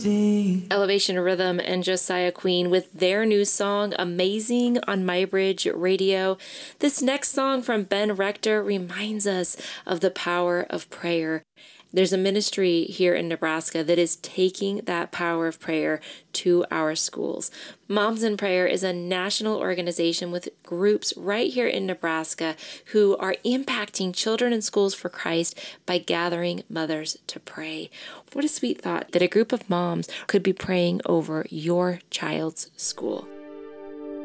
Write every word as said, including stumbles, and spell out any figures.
Elevation Rhythm and Josiah Queen with their new song, Amazing, on MyBridge Radio. This next song from Ben Rector reminds us of the power of prayer. There's a ministry here in Nebraska that is taking that power of prayer to our schools. Moms in Prayer is a national organization with groups right here in Nebraska who are impacting children in schools for Christ by gathering mothers to pray. What a sweet thought that a group of moms could be praying over your child's school.